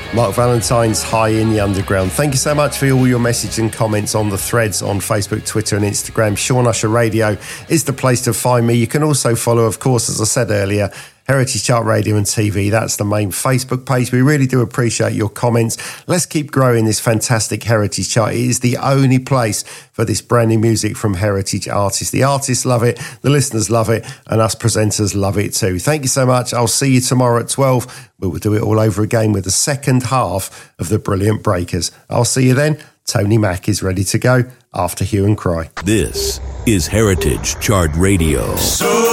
Mark Valentine's High in the Underground. Thank you so much for all your messages and comments on the threads on Facebook, Twitter and Instagram. Sean Usher Radio is the place to find me. You can also follow, of course, as I said earlier, Heritage Chart Radio and TV. That's the main Facebook page. We really do appreciate your comments. Let's keep growing this fantastic Heritage Chart. It is the only place for this brand new music from Heritage artists. The artists love it, the listeners love it, and us presenters love it too. Thank you so much. I'll see you tomorrow at 12. We'll do it all over again with the second half of the Brilliant Breakers. I'll see you then. Tony Mack is ready to go after Hue and Cry. This is Heritage Chart Radio.